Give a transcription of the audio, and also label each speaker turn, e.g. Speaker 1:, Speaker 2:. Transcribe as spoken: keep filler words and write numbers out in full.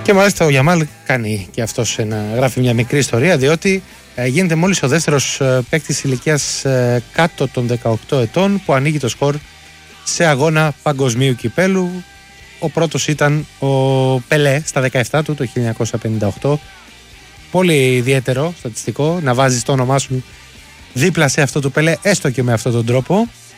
Speaker 1: Και μάλιστα ο Γιαμάλ κάνει και αυτός ένα, γράφει μια μικρή ιστορία, διότι ε, γίνεται μόλις ο δεύτερος ε, παίκτης ηλικίας ε, κάτω των δεκαοκτώ ετών που ανοίγει το σκορ σε αγώνα παγκοσμίου κυπέλου. Ο πρώτος ήταν ο Πελέ στα δεκαεπτά του το χίλια εννιακόσια πενήντα οκτώ. Πολύ ιδιαίτερο στατιστικό να βάζεις το όνομά σου δίπλα σε αυτό του Πελέ, έστω και με αυτόν τον τρόπο.